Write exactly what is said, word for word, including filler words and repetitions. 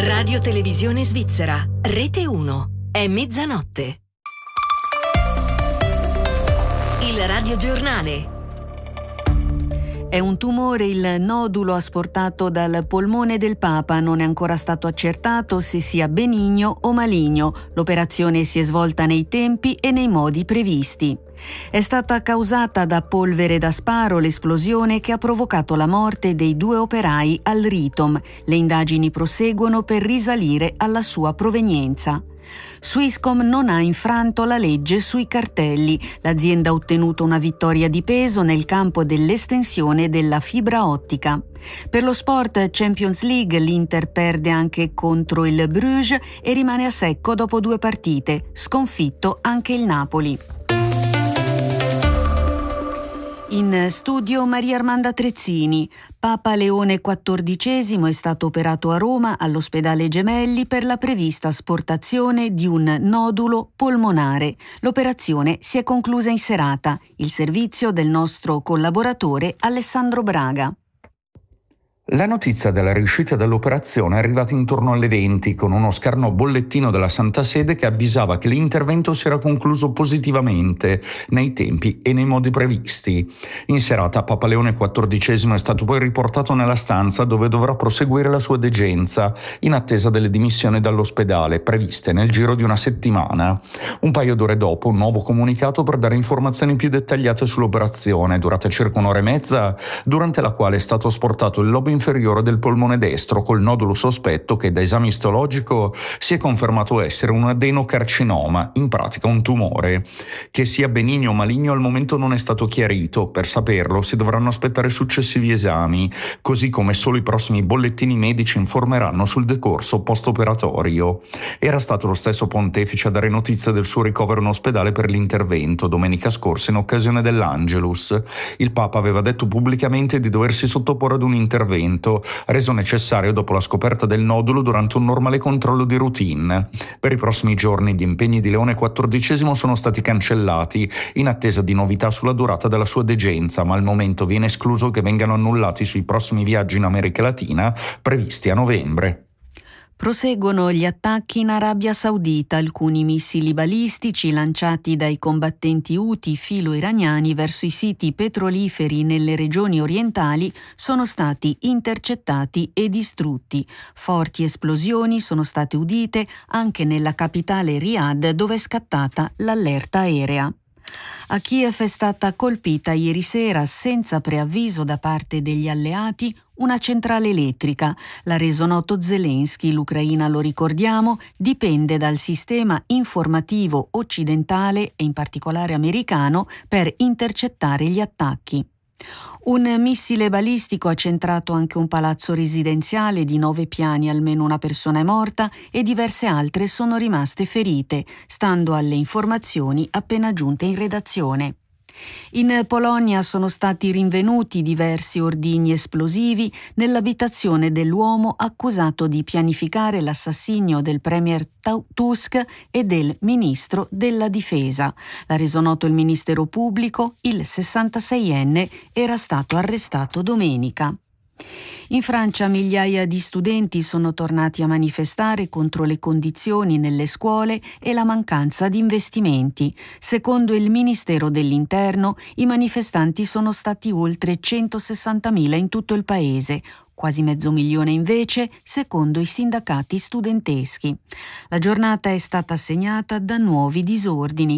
Radio Televisione Svizzera, Rete uno. È mezzanotte. Il radiogiornale. È un tumore il nodulo asportato dal polmone del Papa. Non è ancora stato accertato se sia benigno o maligno. L'operazione si è svolta nei tempi e nei modi previsti. È stata causata da polvere da sparo l'esplosione che ha provocato la morte dei due operai al Ritom. Le indagini proseguono per risalire alla sua provenienza. Swisscom non ha infranto la legge sui cartelli. L'azienda ha ottenuto una vittoria di peso nel campo dell'estensione della fibra ottica. Per lo Sport Champions League l'Inter perde anche contro il Bruges e rimane a secco dopo due partite. Sconfitto anche il Napoli. In studio Maria Armanda Trezzini. Papa Leone quattordicesimo è stato operato a Roma all'ospedale Gemelli per la prevista asportazione di un nodulo polmonare. L'operazione si è conclusa in serata. Il servizio del nostro collaboratore Alessandro Braga. La notizia della riuscita dell'operazione è arrivata intorno alle venti con uno scarno bollettino della Santa Sede che avvisava che l'intervento si era concluso positivamente nei tempi e nei modi previsti. In serata Papa Leone quattordicesimo è stato poi riportato nella stanza dove dovrà proseguire la sua degenza in attesa delle dimissioni dall'ospedale previste nel giro di una settimana. Un paio d'ore dopo un nuovo comunicato per dare informazioni più dettagliate sull'operazione durata circa un'ora e mezza, durante la quale è stato asportato il lobo inferiore del polmone destro col nodulo sospetto che da esame istologico si è confermato essere un adenocarcinoma, in pratica un tumore. Che sia benigno o maligno al momento non è stato chiarito. Per saperlo si dovranno aspettare successivi esami, così come solo i prossimi bollettini medici informeranno sul decorso post-operatorio. Era stato lo stesso pontefice a dare notizia del suo ricovero in ospedale per l'intervento domenica scorsa in occasione dell'Angelus. Il Papa aveva detto pubblicamente di doversi sottoporre ad un intervento reso necessario dopo la scoperta del nodulo durante un normale controllo di routine. Per i prossimi giorni gli impegni di Leone quattordicesimo sono stati cancellati in attesa di novità sulla durata della sua degenza, ma al momento viene escluso che vengano annullati sui prossimi viaggi in America Latina previsti a novembre. Proseguono gli attacchi in Arabia Saudita. Alcuni missili balistici lanciati dai combattenti Houthi filo-iraniani verso i siti petroliferi nelle regioni orientali sono stati intercettati e distrutti. Forti esplosioni sono state udite anche nella capitale Riyadh, dove è scattata l'allerta aerea. A Kiev è stata colpita ieri sera, senza preavviso da parte degli alleati, una centrale elettrica. L'ha reso noto Zelensky. L'Ucraina, lo ricordiamo, dipende dal sistema informativo occidentale e in particolare americano per intercettare gli attacchi. Un missile balistico ha centrato anche un palazzo residenziale di nove piani, almeno una persona è morta e diverse altre sono rimaste ferite, stando alle informazioni appena giunte in redazione. In Polonia sono stati rinvenuti diversi ordigni esplosivi nell'abitazione dell'uomo accusato di pianificare l'assassinio del premier Tusk e del ministro della difesa. L'ha reso noto il Ministero Pubblico. Il sessantaseienne era stato arrestato domenica. In Francia migliaia di studenti sono tornati a manifestare contro le condizioni nelle scuole e la mancanza di investimenti. Secondo il Ministero dell'Interno, i manifestanti sono stati oltre centosessantamila in tutto il paese, quasi mezzo milione invece secondo i sindacati studenteschi. La giornata è stata segnata da nuovi disordini.